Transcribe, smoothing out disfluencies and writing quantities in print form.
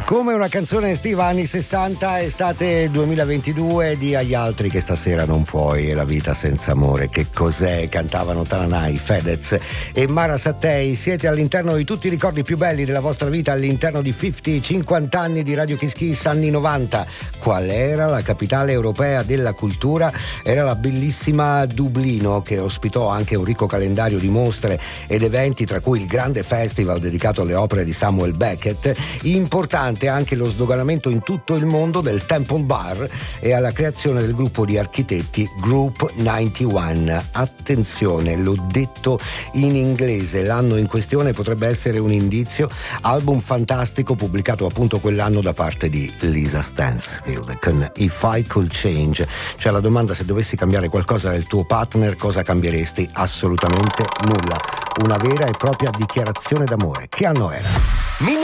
Come una canzone estiva anni 60, estate 2022 di Agli altri che stasera non puoi e la vita senza amore. Che cos'è? Cantavano Tananai, Fedez e Mara Sattei. Siete all'interno di tutti i ricordi più belli della vostra vita, all'interno di 50 anni di Radio Kiss Kiss anni 90. Qual era la capitale europea della cultura? Era la bellissima Dublino, che ospitò anche un ricco calendario di mostre ed eventi, tra cui il grande festival dedicato alle opere di Samuel Beckett. Importante anche lo sdoganamento in tutto il mondo del Temple Bar e alla creazione del gruppo di architetti Group 91. Attenzione, l'ho detto in inglese, l'anno in questione potrebbe essere un indizio. Album fantastico pubblicato appunto quell'anno da parte di Lisa Stansfield con If I Could Change. Cioè la domanda: se dovessi cambiare qualcosa del tuo partner, cosa cambieresti? Assolutamente nulla. Una vera e propria dichiarazione d'amore. Che anno era?